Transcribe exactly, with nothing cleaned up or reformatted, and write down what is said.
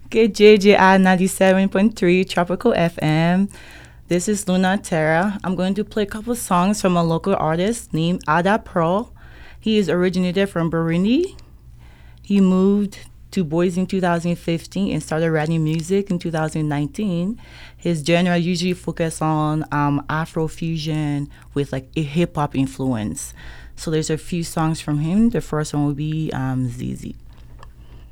Okay, J J I ninety-seven point three Tropical F M. This is Luna Terra. I'm going to play a couple songs from a local artist named Ada Pro. He is originated from Burundi. He moved to Boise in two thousand fifteen and started writing music in two thousand nineteen. His genre usually focus on um, Afrofusion with like a hip hop influence. So there's a few songs from him. The first one will be um, Z Z.